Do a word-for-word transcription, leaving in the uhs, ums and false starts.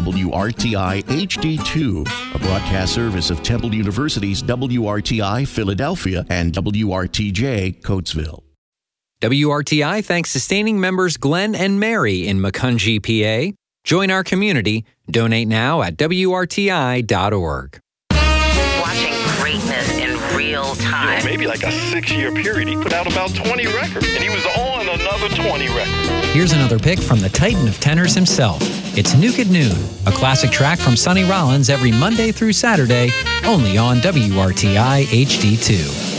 W R T I H D two, a broadcast service of Temple University's W R T I Philadelphia and W R T J Coatesville. W R T I thanks sustaining members Glenn and Mary in Macungie, P A. Join our community. Donate now at W R T I dot org. Watching greatness in real time. Maybe like a six-year period, he put out about twenty records, and he was on another twenty records. Here's another pick from the Titan of tenors himself. It's Nuke at Noon, a classic track from Sonny Rollins every Monday through Saturday, only on W R T I H D two.